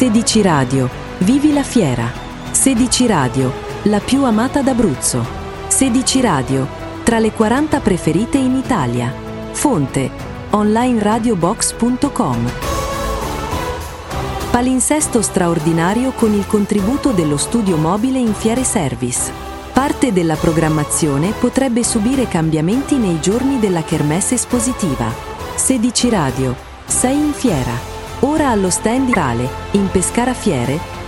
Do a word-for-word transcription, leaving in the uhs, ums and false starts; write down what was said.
sedici Radio, vivi la fiera. sedici Radio, la più amata d'Abruzzo. sedici Radio, tra le quaranta preferite in Italia. Fonte, online radio box punto com. Palinsesto straordinario con il contributo dello studio mobile in Fiere Service. Parte della programmazione potrebbe subire cambiamenti nei giorni della kermesse espositiva. sedici Radio, sei in fiera. Ora allo stand Rale, in Pescara Fiere,